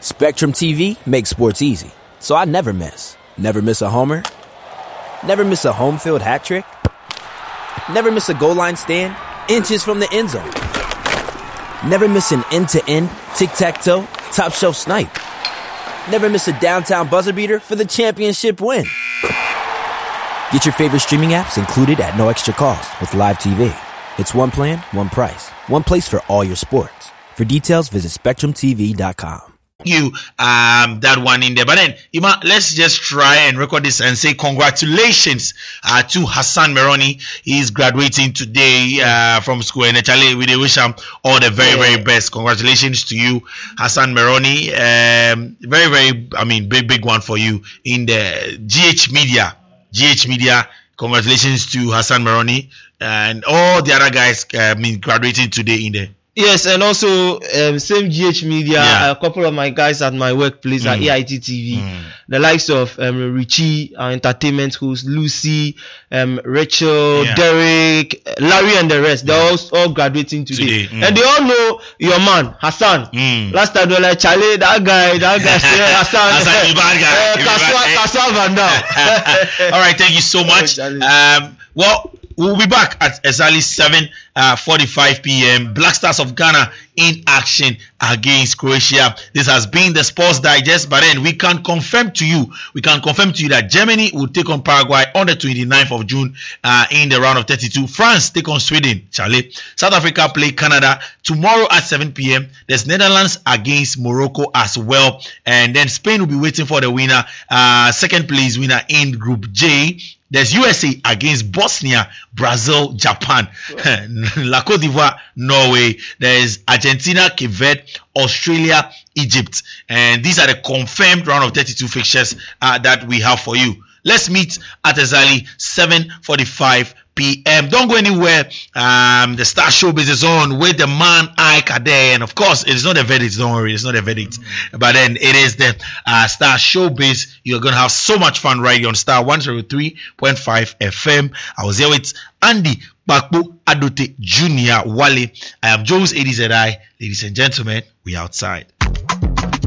Spectrum TV makes sports easy, so I never miss. Never miss a homer. Never miss a home field hat trick. Never miss a goal line stand, inches from the end zone. Never miss an end-to-end, tic-tac-toe, top-shelf snipe. Never miss a downtown buzzer beater for the championship win. Get your favorite streaming apps included at no extra cost with Live TV. It's one plan, one price, one place for all your sports. For details, visit SpectrumTV.com. You that one in there, but then Ima, let's just try and record this and say congratulations to Hassan Meroni. He's graduating today from school, and actually we wish him all the very best. Congratulations to you, Hassan Meroni. Big one for you in the GH Media. Congratulations to Hassan Meroni and all the other guys graduating today in there. Yes, and also same GH Media, a couple of my guys at my workplace at AIT TV, the likes of Richie, our entertainment host, Lucy, Rachel, Derek, Larry, and the rest. They're all graduating today. And they all know your man, Hassan. Last time they were like, Charlie, that guy, Hassan, you bad guy. Kaswa Van Dam. All right, thank you so much. We'll be back at exactly 7:45 p.m. Black Stars of Ghana in action against Croatia. This has been the Sports Digest, but then we can confirm to you that Germany will take on Paraguay on the 29th of June in the round of 32. France take on Sweden, Charlie. South Africa play Canada tomorrow at 7 p.m. There's Netherlands against Morocco as well, and then Spain will be waiting for the winner, second place winner in Group J. There's USA against Bosnia, Brazil, Japan, La Côte d'Ivoire, Norway. There's Argentina, Cape Verde, Australia, Egypt. And these are the confirmed round of 32 fixtures that we have for you. Let's meet at exactly 7:45 p.m. Don't go anywhere. The Star Showbiz is on with the man Ike Ade, and of course, it is not a verdict. Don't worry, it's not a verdict. But then it is the Star Showbiz. You're gonna have so much fun right here on Star 103.5 FM. I was here with Andy Bakpo Adote Jr. Wale. I am Jones ADZI. Ladies and gentlemen, we outside.